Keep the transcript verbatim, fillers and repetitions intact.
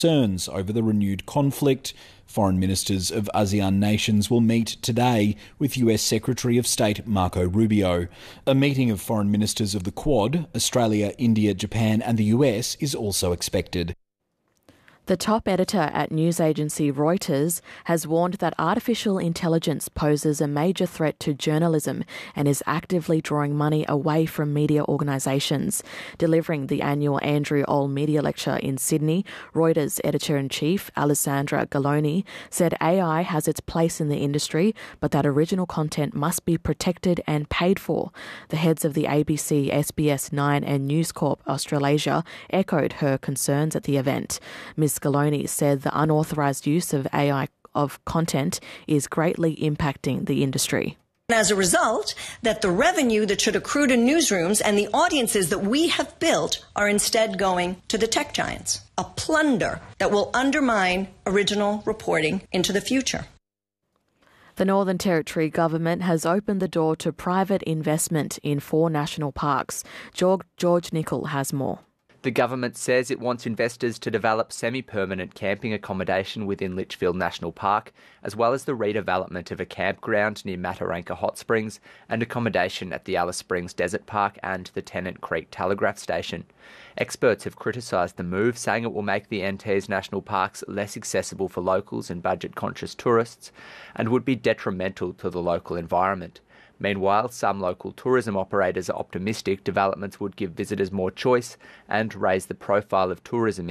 concerns over the renewed conflict. Foreign ministers of ASEAN nations will meet today with U S Secretary of State Marco Rubio. A meeting of foreign ministers of the Quad, Australia, India, Japan and the U S is also expected. The top editor at news agency Reuters has warned that artificial intelligence poses a major threat to journalism and is actively drawing money away from media organisations. Delivering the annual Andrew Ohl Media Lecture in Sydney, Reuters editor-in-chief Alessandra Galloni said A I has its place in the industry, but that original content must be protected and paid for. The heads of the A B C, S B S nine and News Corp Australasia echoed her concerns at the event. Miz Galloni said the unauthorised use of A I of content is greatly impacting the industry. As a result, that the revenue that should accrue to newsrooms and the audiences that we have built are instead going to the tech giants, a plunder that will undermine original reporting into the future. The Northern Territory government has opened the door to private investment in four national parks. George, George Nicol has more. The government says it wants investors to develop semi-permanent camping accommodation within Litchfield National Park, as well as the redevelopment of a campground near Mataranka Hot Springs and accommodation at the Alice Springs Desert Park and the Tennant Creek Telegraph Station. Experts have criticised the move, saying it will make the N T's national parks less accessible for locals and budget-conscious tourists and would be detrimental to the local environment. Meanwhile, some local tourism operators are optimistic developments would give visitors more choice and raise the profile of tourism